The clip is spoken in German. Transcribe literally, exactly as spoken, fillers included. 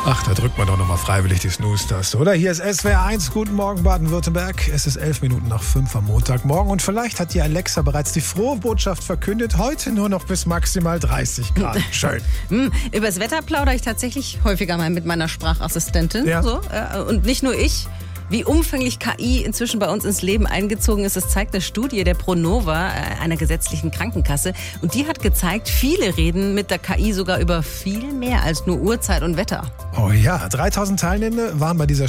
Ach, da drückt man doch nochmal freiwillig die Snooze-Taste, oder? Hier ist S W R eins. Guten Morgen, Baden-Württemberg. Es ist elf Minuten nach fünf am Montagmorgen und vielleicht hat die Alexa bereits die frohe Botschaft verkündet. Heute nur noch bis maximal dreißig Grad. Schön. Übers Wetter plaudere ich tatsächlich häufiger mal mit meiner Sprachassistentin. Ja. So, äh, und nicht nur ich. Wie umfänglich K I inzwischen bei uns ins Leben eingezogen ist, das zeigt eine Studie der Pronova, einer gesetzlichen Krankenkasse. Und die hat gezeigt, viele reden mit der K I sogar über viel mehr als nur Uhrzeit und Wetter. Oh ja, dreitausend Teilnehmende waren bei dieser